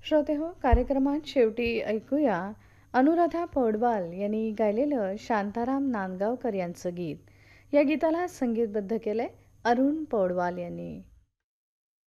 श्रोते हो, कार्यक्रमात शेवटी ऐकूया अनुराधा पौडवाल यांनी गायलेलं शांताराम नांदगावकर यांचं गीत. या गीताला संगीतबद्ध केलंय अरुण पौडवाल यांनी.